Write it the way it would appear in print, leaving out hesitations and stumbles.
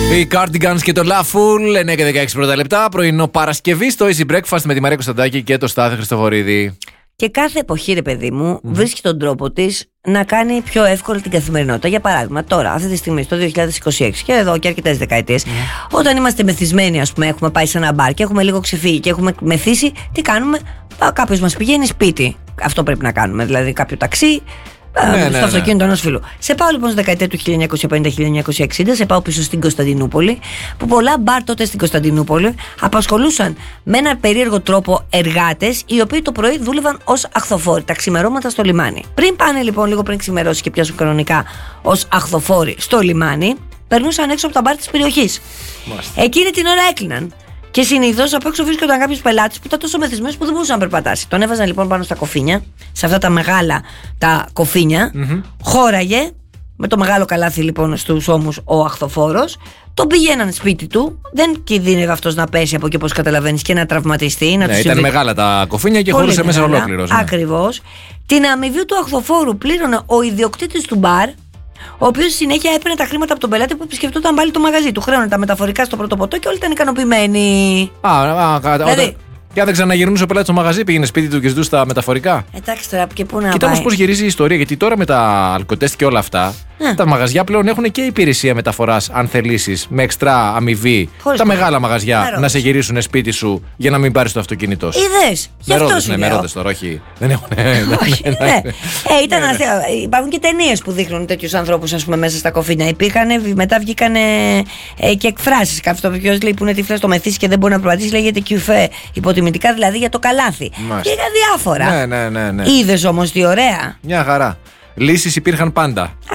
Οι Cardigans και το Lawful, 9 και 16 πρώτα λεπτά. Πρωινό Παρασκευή στο Easy Breakfast με τη Μαρία Κωνσταντάκη και το Στάθη Χριστοφορίδη. Και κάθε εποχή, ρε παιδί μου, βρίσκει τον τρόπο της να κάνει πιο εύκολη την καθημερινότητα. Για παράδειγμα, τώρα, αυτή τη στιγμή, στο 2026 και εδώ και αρκετές δεκαετίες, όταν είμαστε μεθυσμένοι, ας πούμε, έχουμε πάει σε ένα μπαρ και έχουμε λίγο ξεφύγει και έχουμε μεθύσει, τι κάνουμε? Κάποιος μας πηγαίνει σπίτι. Αυτό πρέπει να κάνουμε. Δηλαδή, κάποιο ταξί. Στο αυτοκίνητο ενός φίλου. Σε πάω λοιπόν στη δεκαετία του 1950-1960, σε πάω πίσω στην Κωνσταντινούπολη, που πολλά μπαρ τότε στην Κωνσταντινούπολη απασχολούσαν με έναν περίεργο τρόπο εργάτες, οι οποίοι το πρωί δούλευαν ως αχθοφόροι, τα ξημερώματα στο λιμάνι. Πριν πάνε λοιπόν λίγο πριν ξημερώσει και πιάσουν κανονικά ως αχθοφόροι στο λιμάνι, περνούσαν έξω από τα μπαρ της περιοχής. Εκείνη την ώρα έκλειναν. Και συνήθως απ' έξω βρίσκονταν κάποιος πελάτης που ήταν τόσο μεθυσμένος που δεν μπορούσε να περπατάσει. Τον έβαζαν λοιπόν πάνω στα κοφίνια, σε αυτά τα μεγάλα τα κοφίνια, χώραγε με το μεγάλο καλάθι λοιπόν στους ώμους ο αχθοφόρος, τον πηγαίναν σπίτι του, δεν κινδύνευε αυτός να πέσει από εκεί όπως καταλαβαίνεις και να τραυματιστεί. Ήταν μεγάλα τα κοφίνια και χωρούσε μέσα ολόκληρος. Ακριβώς. Την αμοιβή του αχθοφόρου πλήρωνε ο ιδιοκτήτης του μπαρ, ο οποίος συνέχεια έπαιρνε τα χρήματα από τον πελάτη που επισκεφτόταν πάλι το μαγαζί του. Χρέωνε τα μεταφορικά στο πρώτο ποτό και όλοι ήταν ικανοποιημένοι. Δηλαδή, και αν δεν ξαναγυρνούσε ο πελάτης στο μαγαζί, πήγαινε σπίτι του και ζητούσε τα μεταφορικά. Εντάξει τώρα, και πού να Κοίτα όμως πώς γυρίζει η ιστορία, γιατί τώρα με τα αλκοτέστ και όλα αυτά, τα μαγαζιά πλέον έχουν και υπηρεσία μεταφοράς, αν θελήσεις, με εξτρά αμοιβή. Τα μεγάλα μαγαζιά να σε γυρίσουν σπίτι σου για να μην πάρεις το αυτοκίνητό σου. Είδες, γι' αυτό σου λέω. Με ρώτες τώρα, όχι. Δεν έχουν. Ήταν αστείο. Υπάρχουν και ταινίες που δείχνουν τέτοιους ανθρώπους, ας πούμε, μέσα στα κοφίνια. Μετά βγήκανε και εκφράσεις. Κάποιος λέει που είναι τυφλός στο μεθύσι και δεν μπορεί να προπατήσει, λέγεται κιουφέ. Υποτιμητικά δηλαδή για το καλάθι. Και για διάφορα. Ναι. Είδες όμως τι ωραία. Μια χαρά. Λύσεις υπήρχαν πάντα.